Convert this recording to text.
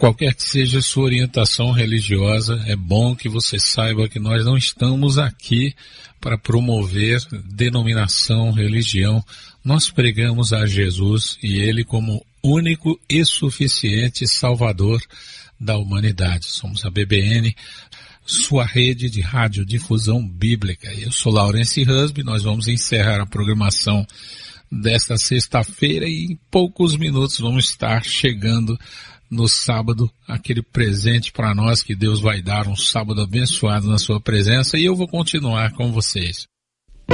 Qualquer que seja a sua orientação religiosa, é bom que você saiba que nós não estamos aqui para promover denominação, religião. Nós pregamos a Jesus e Ele como único e suficiente Salvador da humanidade. Somos a BBN, sua rede de radiodifusão bíblica. Eu sou Laurence Husby, nós vamos encerrar a programação desta sexta-feira e em poucos minutos vamos estar chegando no sábado, aquele presente para nós que Deus vai dar, um sábado abençoado na sua presença, e eu vou continuar com vocês.